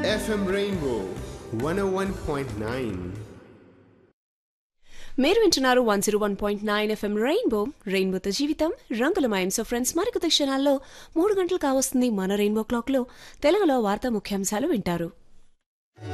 FM Rainbow 101.9. మీరు వింటున్నారు 101.9 FM రెయిన్బోతో జీవితం రంగులమయం. సో ఫ్రెండ్స్, మరికొద్ది క్షణాల్లో 3 గంటలు కావస్తుంది. మన రెయిన్బో క్లాక్లో తెలుగులో వార్తా ముఖ్యాంశాలు వింటారు.